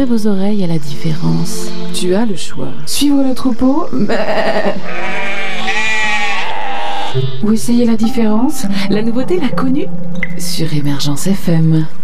Ouvrez vos oreilles à la différence. Tu as le choix. Suivre le troupeau, ou essayer la différence. La nouveauté, la connue sur Émergence FM.